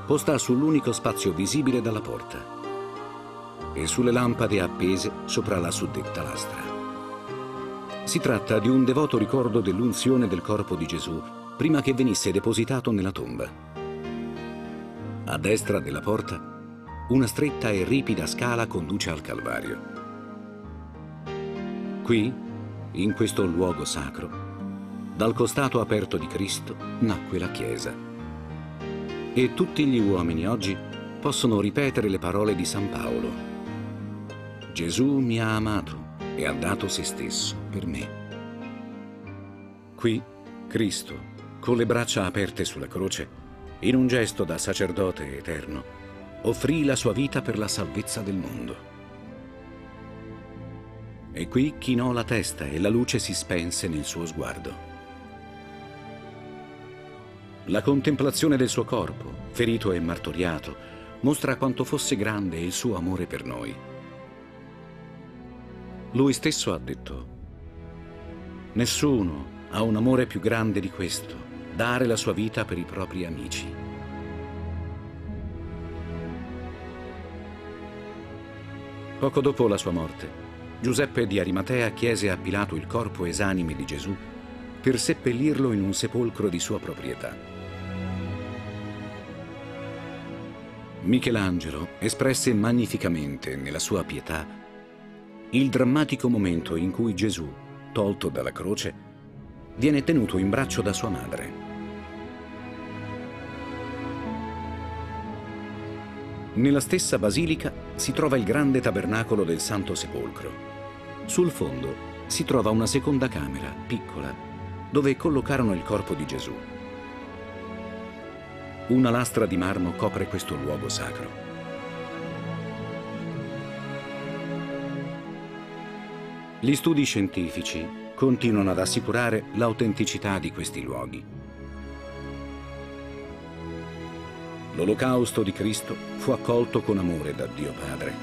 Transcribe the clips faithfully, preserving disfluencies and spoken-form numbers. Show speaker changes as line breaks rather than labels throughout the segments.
posta sull'unico spazio visibile dalla porta e sulle lampade appese sopra la suddetta lastra. Si tratta di un devoto ricordo dell'unzione del corpo di Gesù prima che venisse depositato nella tomba. A destra della porta, una stretta e ripida scala conduce al Calvario. Qui, in questo luogo sacro, dal costato aperto di Cristo nacque la Chiesa. E tutti gli uomini oggi possono ripetere le parole di San Paolo. Gesù mi ha amato e ha dato se stesso per me. Qui, Cristo, con le braccia aperte sulla croce, in un gesto da sacerdote eterno, offrì la sua vita per la salvezza del mondo. E qui chinò la testa e la luce si spense nel suo sguardo. La contemplazione del suo corpo, ferito e martoriato, mostra quanto fosse grande il suo amore per noi. Lui stesso ha detto: nessuno ha un amore più grande di questo, dare la sua vita per i propri amici. Poco dopo la sua morte, Giuseppe di Arimatea chiese a Pilato il corpo esanime di Gesù per seppellirlo in un sepolcro di sua proprietà. Michelangelo espresse magnificamente nella sua pietà il drammatico momento in cui Gesù, tolto dalla croce, viene tenuto in braccio da sua madre. Nella stessa basilica si trova il grande tabernacolo del Santo Sepolcro. Sul fondo si trova una seconda camera, piccola, dove collocarono il corpo di Gesù. Una lastra di marmo copre questo luogo sacro. Gli studi scientifici continuano ad assicurare l'autenticità di questi luoghi. L'olocausto di Cristo fu accolto con amore da Dio Padre.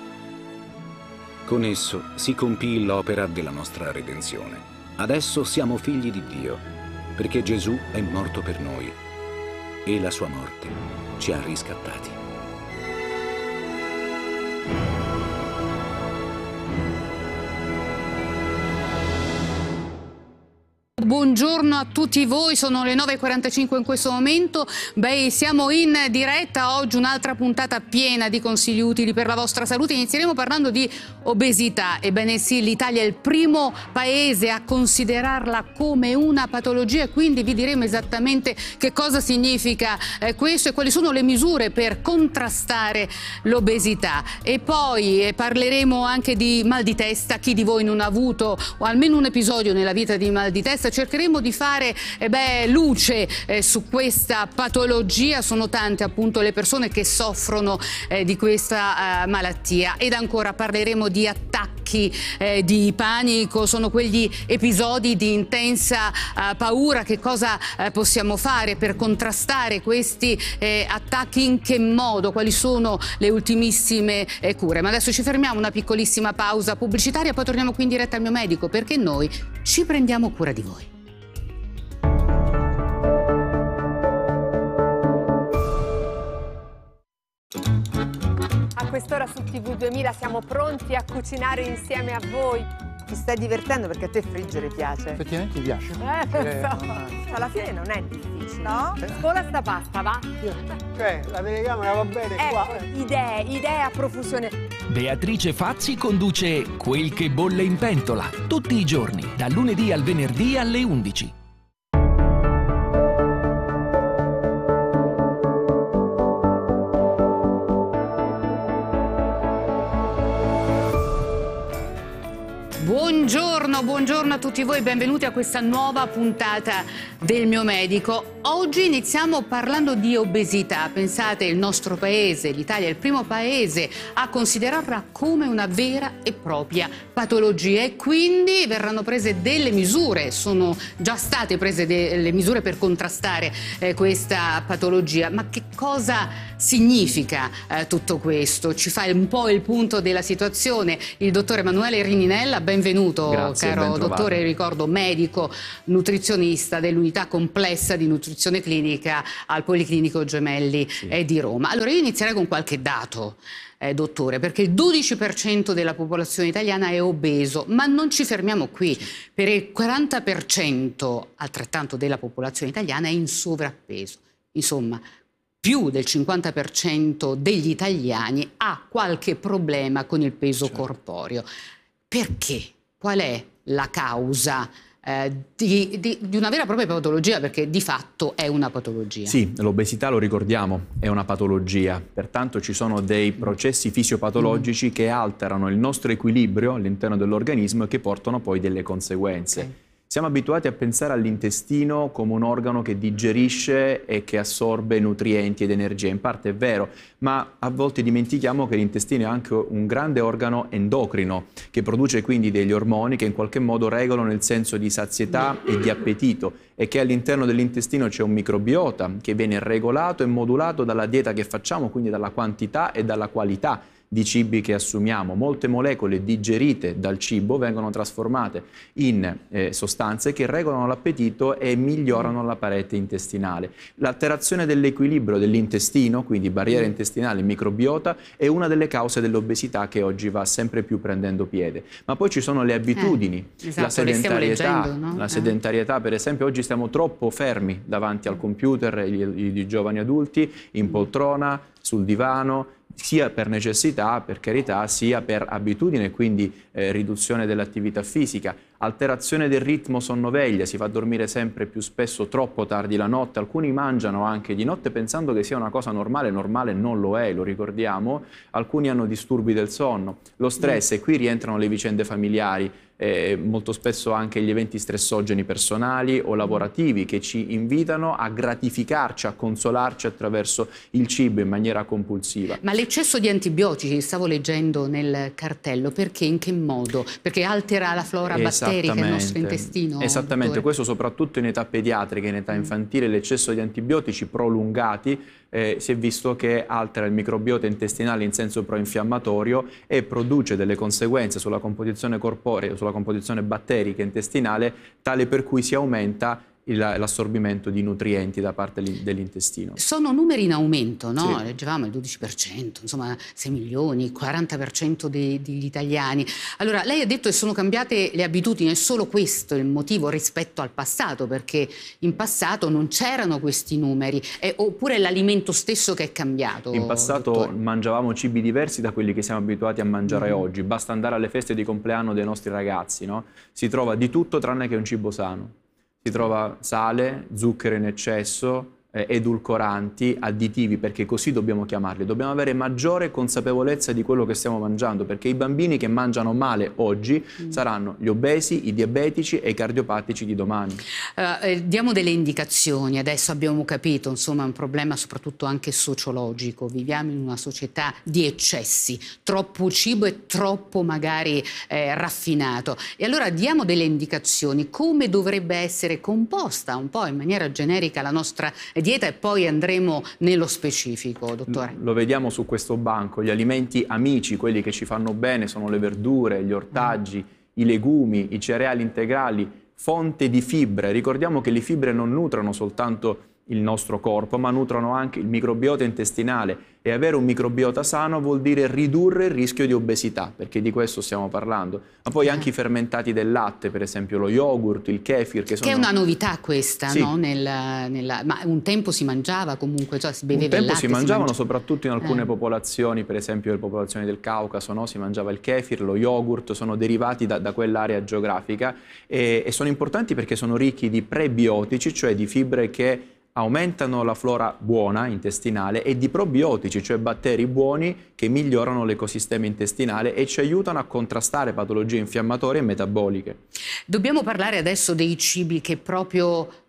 Con esso si compì l'opera della nostra redenzione. Adesso siamo figli di Dio, perché Gesù è morto per noi e la sua morte ci ha riscattati.
Buongiorno a tutti voi, sono le nove e quarantacinque in questo momento. Beh, siamo in diretta oggi, un'altra puntata piena di consigli utili per la vostra salute. Inizieremo parlando di obesità. Ebbene sì, l'Italia è il primo paese a considerarla come una patologia e quindi vi diremo esattamente che cosa significa eh, questo e quali sono le misure per contrastare l'obesità. E poi eh, parleremo anche di mal di testa. Chi di voi non ha avuto o almeno un episodio nella vita di mal di testa? Cercheremo di fare eh beh, luce eh, su questa patologia. Sono tante appunto le persone che soffrono eh, di questa eh, malattia. Ed ancora parleremo di attacchi eh, di panico, sono quegli episodi di intensa eh, paura. Che cosa eh, possiamo fare per contrastare questi eh, attacchi? In che modo? Quali sono le ultimissime eh, cure? Ma adesso ci fermiamo, una piccolissima pausa pubblicitaria, poi torniamo qui in diretta al Mio Medico, perché noi ci prendiamo cura di voi.
A quest'ora su T V duemila siamo pronti a cucinare insieme a voi.
Ti stai divertendo perché a te friggere piace.
Effettivamente mi piace.
Eh,
Eh,
so.
ma-
Alla fine non è difficile.
No?
Scola sta pasta, va?
Cioè, la telecamera va bene qua.
Ecco, idee, idee a profusione.
Beatrice Fazzi conduce Quel che bolle in pentola, tutti i giorni, dal lunedì al venerdì alle undici.
Buongiorno, buongiorno a tutti voi, benvenuti a questa nuova puntata del Mio Medico. Oggi iniziamo parlando di obesità. Pensate, il nostro paese, l'Italia, è il primo paese a considerarla come una vera e propria patologia e quindi verranno prese delle misure, sono già state prese delle misure per contrastare eh, questa patologia. Ma che cosa significa eh, tutto questo? Ci fa un po' il punto della situazione il dottor Emanuele Rininella, benvenuto.
Grazie.
caro dottore, ricordo medico, nutrizionista dell'unità complessa di nutrizione clinica al Policlinico Gemelli sì. eh, di Roma. Allora io inizierei con qualche dato. Eh, dottore, perché il dodici per cento della popolazione italiana è obeso, ma non ci fermiamo qui, sì. per il quaranta per cento altrettanto della popolazione italiana è in sovrappeso. Insomma, più del cinquanta per cento degli italiani ha qualche problema con il peso certo. corporeo. Perché? Qual è la causa Eh, di, di, di una vera e propria patologia, perché di fatto è una patologia?
Sì, l'obesità, lo ricordiamo, è una patologia, pertanto ci sono dei processi fisiopatologici mm. che alterano il nostro equilibrio all'interno dell'organismo e che portano poi delle conseguenze. Okay. Siamo abituati a pensare all'intestino come un organo che digerisce e che assorbe nutrienti ed energia. In parte è vero, ma a volte dimentichiamo che l'intestino è anche un grande organo endocrino, che produce quindi degli ormoni che in qualche modo regolano il senso di sazietà e di appetito, e che all'interno dell'intestino c'è un microbiota che viene regolato e modulato dalla dieta che facciamo, quindi dalla quantità e dalla qualità di cibi che assumiamo. Molte molecole digerite dal cibo vengono trasformate in eh, sostanze che regolano l'appetito e migliorano la parete intestinale. L'alterazione dell'equilibrio dell'intestino, quindi barriera intestinale e microbiota, è una delle cause dell'obesità che oggi va sempre più prendendo piede. Ma poi ci sono le abitudini, eh, esatto, la sedentarietà, leggendo, no? la sedentarietà, per esempio oggi stiamo troppo fermi davanti al computer, i giovani adulti, in poltrona, sul divano, sia per necessità, per carità, sia per abitudine, quindi eh, riduzione dell'attività fisica, alterazione del ritmo sonno-veglia, si fa dormire sempre più spesso troppo tardi la notte, alcuni mangiano anche di notte pensando che sia una cosa normale, normale non lo è, lo ricordiamo, alcuni hanno disturbi del sonno, lo stress, e qui rientrano le vicende familiari, eh, molto spesso anche gli eventi stressogeni personali o lavorativi che ci invitano a gratificarci, a consolarci attraverso il cibo in maniera compulsiva.
Ma l'eccesso di antibiotici, stavo leggendo nel cartello, perché, in che modo? Perché altera la flora batterica del nostro intestino?
Esattamente,
dottore?
Questo soprattutto in età pediatrica, in età infantile, l'eccesso di antibiotici prolungati eh, si è visto che altera il microbiota intestinale in senso proinfiammatorio e produce delle conseguenze sulla composizione corporea, sulla composizione batterica intestinale, tale per cui si aumenta l'assorbimento di nutrienti da parte dell'intestino.
Sono numeri in aumento, no?
Sì.
Leggevamo il dodici per cento, insomma sei milioni, il quaranta per cento dei, degli italiani. Allora, lei ha detto che sono cambiate le abitudini, è solo questo il motivo rispetto al passato, perché in passato non c'erano questi numeri, eh, oppure l'alimento stesso che è cambiato?
In passato dottore? mangiavamo cibi diversi da quelli che siamo abituati a mangiare mm. oggi, basta andare alle feste di compleanno dei nostri ragazzi, no? Si trova di tutto tranne che un cibo sano. Si trova sale, zucchero in eccesso, eh, edulcoranti, additivi, perché così dobbiamo chiamarli. Dobbiamo avere maggiore consapevolezza di quello che stiamo mangiando, perché i bambini che mangiano male oggi mm. saranno gli obesi, i diabetici e i cardiopatici di domani.
Uh, eh, diamo delle indicazioni, adesso abbiamo capito, insomma è un problema soprattutto anche sociologico, viviamo in una società di eccessi, troppo cibo e troppo magari eh, raffinato, e allora diamo delle indicazioni, come dovrebbe essere composta un po' in maniera generica la nostra dieta, e poi andremo nello specifico, dottore.
Lo vediamo su questo banco, gli alimenti amici, quelli che ci fanno bene, sono le verdure, gli ortaggi, mm. i legumi, i cereali integrali, fonte di fibre. Ricordiamo che le fibre non nutrono soltanto il nostro corpo, ma nutrono anche il microbiota intestinale, e avere un microbiota sano vuol dire ridurre il rischio di obesità, perché di questo stiamo parlando. Ma poi anche i fermentati del latte, per esempio lo yogurt, il kefir, che sono...
Che è una novità questa, sì. no? Nel, nella... Ma un tempo si mangiava comunque, cioè si beveva il latte?
Un tempo si mangiavano,
si mangi...
soprattutto in alcune
eh.
popolazioni, per esempio le popolazioni del Caucaso, no? Si mangiava il kefir, lo yogurt, sono derivati da, da quell'area geografica, e, e sono importanti perché sono ricchi di prebiotici, cioè di fibre che aumentano la flora buona intestinale, e di probiotici, cioè batteri buoni che migliorano l'ecosistema intestinale e ci aiutano a contrastare patologie infiammatorie e metaboliche.
Dobbiamo parlare adesso dei cibi che proprio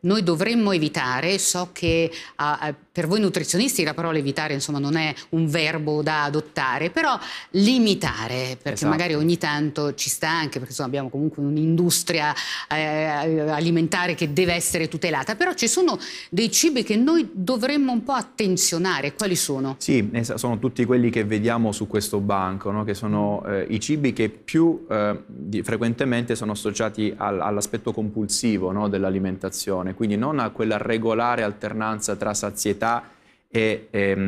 noi dovremmo evitare? So che uh, per voi nutrizionisti la parola evitare insomma non è un verbo da adottare, però limitare, perché
esatto.
magari ogni tanto ci sta anche, perché insomma abbiamo comunque un'industria eh, alimentare che deve essere tutelata, però ci sono dei cibi che noi dovremmo un po' attenzionare. Quali sono?
Sì, sono tutti quelli che vediamo su questo banco, no? Che sono eh, i cibi che più eh, di, frequentemente sono associati al, all'aspetto compulsivo, no? Dell'alimentazione, quindi non a quella regolare alternanza tra sazietà e, e